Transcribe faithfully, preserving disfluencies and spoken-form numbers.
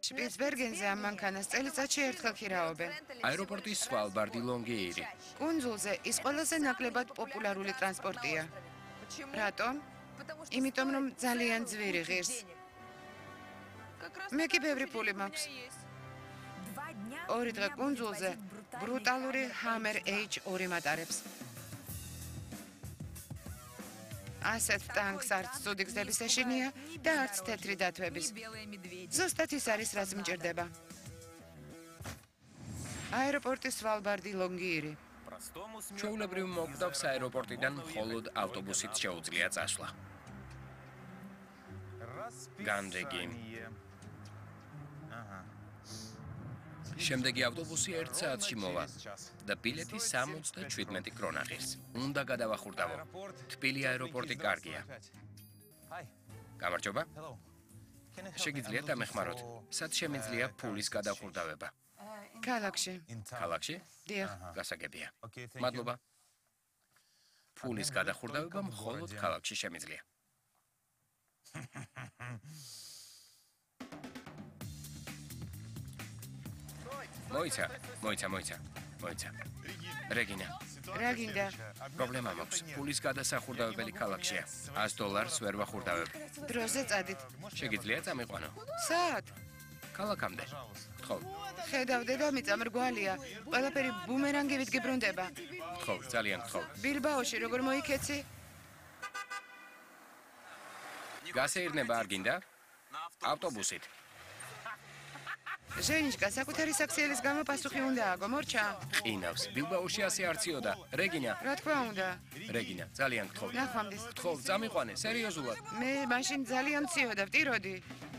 შპიცბერგენზე ამ მანქანას წელიწადში ერთხელ ქირაობენ. აეროპორტის სვალბარდი ლონგეირი. კუნძულზე ის ყველაზე ნაკლებად პოპულარული ტრანსპორტია. რატომ? იმიტომ რომ ძალიან ძვირი ღირს. მე კი ბევრი ფული მაქვს. ორი დღე კუნძულზე ბრუტალური Hammer H ორი მატარებს. ასეთ ტანკს არც ცუდი გზების ეშინია და არც თეთრი დათვების. ზუსტად ის არის, რაც მჭირდება. აეროპორტის სვალბარდი ლონგიირი. ჩვეულებრივ მოკვდავს აეროპორტიდან მხოლოდ ავტობუსით შეუძლია წასვლა. განრიგი. შემდეგი ავტობუსი ერთ საათში მოვა და ბილეთი სამოცდაშვიდმეტი კრონა ღირს. უნდა გადავახურდავო. თბილი აეროპორტი კარგია. გამარჯობა. შეგიძლიათ დამეხმაროთ. სად შემიძლია ფულის გადახურდავება? ქალაქში. ქალაქში? დიახ. გასაგებია. მადლობა. ფულის გადახურდავება მხოლოდ ქალაქში შემიძლია. მოიცა, მოიცა, მოიცა, მოიცა. რეგინა. რა გინდა? პრობლემა მაქვს. ფულის გადასახურდავებელი ქალაქშია. ას დოლარს ვერ ვახურდავებ. დროზე წადით. შეგიძლიათ წამიყვანო? საათ? ქალაქამდე. ხო. ხედავ დედამიწა მრგვალია. ყველაფერი ბუმერანგივით გიბრუნდება. ხო, ძალიან ხო. ბილბაოში როგორ მოიქეცი? გასეირნება არ გინდა? ავტობუსით. ჟენიშკა, საკუთარი საქსიელის გამო პასუხი უნდა აგო, მორჩა? ყინავს. ბილბაოში ასე არციოდა. რეგინა. რა თქმა უნდა. რეგინა, ძალიან გთხოვ. ნახვამდის. გთხოვ, წამიყვანე, სერიოზულად. მე მაშინ ძალიან მციოდა, ვტიროდი.